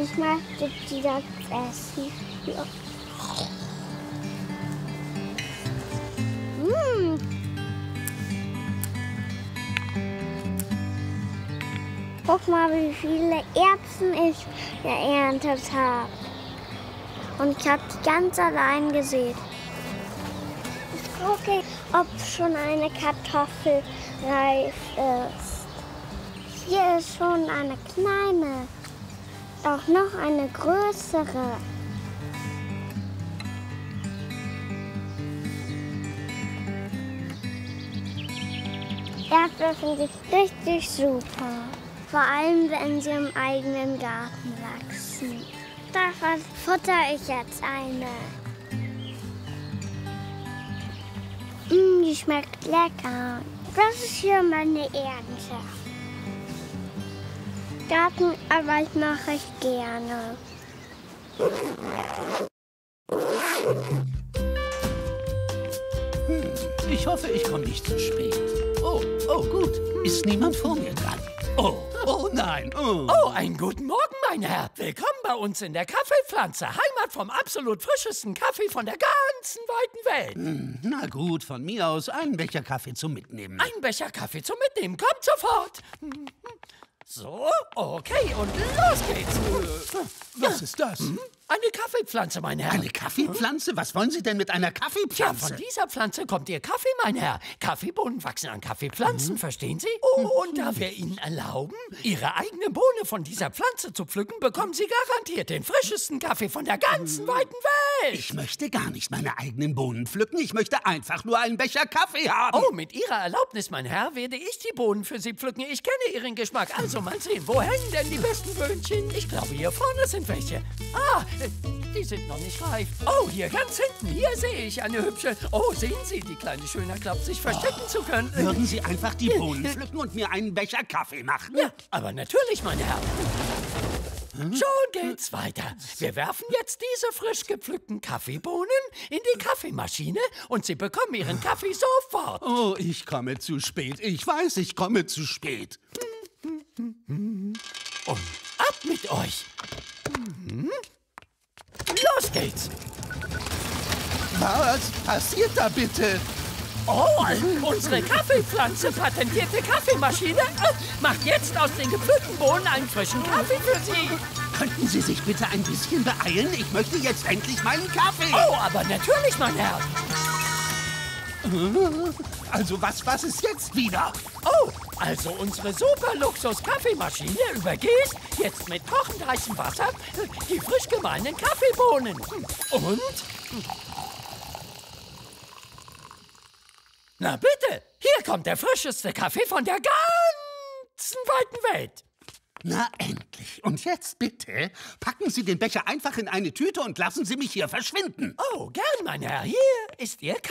Ich möchte die jetzt essen. Ja. Guck mal, wie viele Erbsen ich geerntet habe. Und ich habe die ganz allein gesehen. Ich gucke, ob schon eine Kartoffel reif ist. Hier ist schon eine kleine, auch noch eine größere. Erdbeeren sind richtig super. Vor allem, wenn sie im eigenen Garten wachsen. Davon futter ich jetzt eine. Die schmeckt lecker. Das ist hier meine Ernte. Gartenarbeit mache ich gerne. Ich hoffe, ich komme nicht zu spät. Oh, gut. Ist niemand vor mir dran? Oh nein. Oh, einen guten Morgen, mein Herr. Willkommen bei uns in der Kaffeepflanze. Heimat vom absolut frischesten Kaffee von der ganzen weiten Welt. Na gut, von mir aus einen Becher Kaffee zum Mitnehmen. Ein Becher Kaffee zum Mitnehmen. Kommt sofort. So, okay, und los geht's. Was ist das? Eine Kaffeepflanze, mein Herr. Eine Kaffeepflanze? Was wollen Sie denn mit einer Ja, Kaffeepflanze? von dieser Pflanze kommt Ihr Kaffee, mein Herr. Kaffeebohnen wachsen an Kaffeepflanzen, verstehen Sie? Und da wir Ihnen erlauben, Ihre eigene Bohne von dieser Pflanze zu pflücken, bekommen Sie garantiert den frischesten Kaffee von der ganzen weiten Welt. Ich möchte gar nicht meine eigenen Bohnen pflücken. Ich möchte einfach nur einen Becher Kaffee haben. Oh, mit Ihrer Erlaubnis, mein Herr, werde ich die Bohnen für Sie pflücken. Ich kenne Ihren Geschmack. Also mal sehen, wo hängen denn die besten Böhnchen? Ich glaube, hier vorne sind welche. Ah, die sind noch nicht reif. Oh, hier ganz hinten, hier sehe ich eine hübsche. Oh, sehen Sie, die kleine Schöner glaubt, sich verstecken zu können. Würden Sie einfach die Bohnen pflücken und mir einen Becher Kaffee machen? Ja, aber natürlich, meine Herren. Schon geht's weiter. Wir werfen jetzt diese frisch gepflückten Kaffeebohnen in die Kaffeemaschine und Sie bekommen Ihren Kaffee sofort. Oh, ich komme zu spät. Ich weiß, ich komme zu spät. Und ab mit euch. Los geht's. Was passiert da bitte? Oh, unsere Kaffeepflanze, patentierte Kaffeemaschine, macht jetzt aus den gepflückten Bohnen einen frischen Kaffee für Sie. Könnten Sie sich bitte ein bisschen beeilen? Ich möchte jetzt endlich meinen Kaffee. Oh, aber natürlich, mein Herr. Also was ist jetzt wieder? Oh, also unsere super Luxus-Kaffeemaschine übergießt jetzt mit kochend heißem Wasser die frisch gemahlenen Kaffeebohnen. Und? Na bitte, hier kommt der frischeste Kaffee von der ganzen weiten Welt. Na endlich. Und jetzt bitte, packen Sie den Becher einfach in eine Tüte und lassen Sie mich hier verschwinden. Oh, gern, mein Herr. Hier ist Ihr Kaffee.